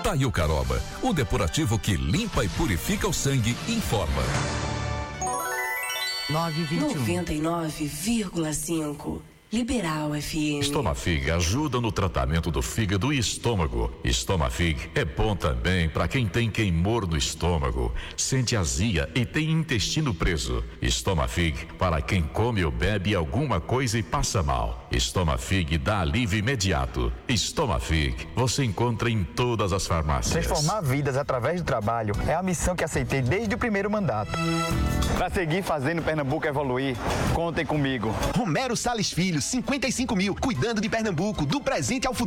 Daí o Caroba, o depurativo que limpa e purifica o sangue, informa. 99,5. Liberal FM. Estomafig ajuda no tratamento do fígado e estômago. Estomafig é bom também para quem tem queimor no estômago, sente azia e tem intestino preso. Estomafig para quem come ou bebe alguma coisa e passa mal. Estomafig dá alívio imediato. Estomafig você encontra em todas as farmácias. Transformar vidas através do trabalho é a missão que aceitei desde o primeiro mandato. Para seguir fazendo Pernambuco evoluir, contem comigo. Romero Salles Filho, 55 mil, cuidando de Pernambuco, do presente ao futuro.